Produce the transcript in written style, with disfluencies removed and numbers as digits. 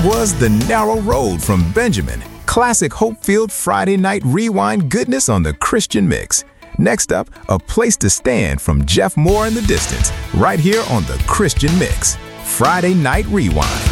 was The Narrow Road from Benjamin. Classic hope-filled Friday Night Rewind goodness on the Christian Mix. Next up, A Place to Stand from Jeff Moore and the Distance, right here on the Christian Mix. Friday Night Rewind.